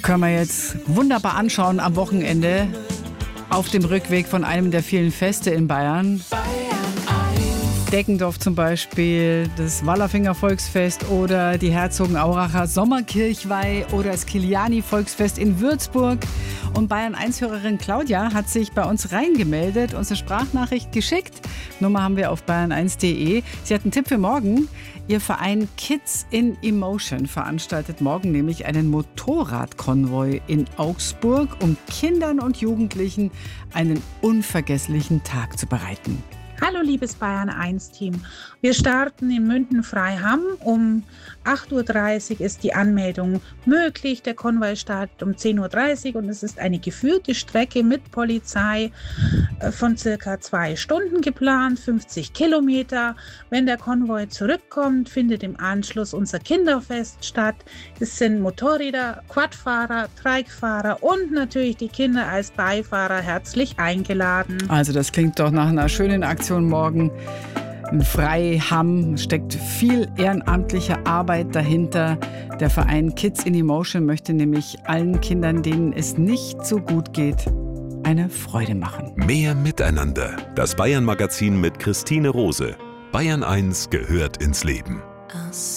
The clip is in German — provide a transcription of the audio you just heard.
Können wir jetzt wunderbar anschauen am Wochenende auf dem Rückweg von einem der vielen Feste in Bayern. Deckendorf zum Beispiel, das Wallerfinger Volksfest oder die Herzogenauracher Sommerkirchweih oder das Kiliani Volksfest in Würzburg. Und Bayern 1-Hörerin Claudia hat sich bei uns reingemeldet, uns eine Sprachnachricht geschickt. Nummer haben wir auf bayern1.de. Sie hat einen Tipp für morgen. Ihr Verein Kids in Emotion veranstaltet morgen nämlich einen Motorradkonvoi in Augsburg, um Kindern und Jugendlichen einen unvergesslichen Tag zu bereiten. Hallo liebes Bayern 1 Team. Wir starten in Münden-Freiham. Um 8.30 Uhr ist die Anmeldung möglich. Der Konvoi startet um 10.30 Uhr und es ist eine geführte Strecke mit Polizei von circa 2 Stunden geplant, 50 Kilometer. Wenn der Konvoi zurückkommt, findet im Anschluss unser Kinderfest statt. Es sind Motorräder, Quadfahrer, Trikefahrer und natürlich die Kinder als Beifahrer herzlich eingeladen. Also das klingt doch nach einer schönen Aktion morgen. In Freiham steckt viel ehrenamtliche Arbeit dahinter. Der Verein Kids in Emotion möchte nämlich allen Kindern, denen es nicht so gut geht, eine Freude machen. Mehr Miteinander. Das Bayern-Magazin mit Christine Rose. Bayern 1 gehört ins Leben.